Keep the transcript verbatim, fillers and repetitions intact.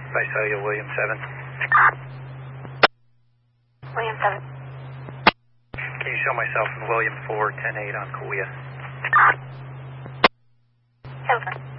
Visalia, William seven. William seven. Can you show myself in William four, ten eight on Kauai? Over.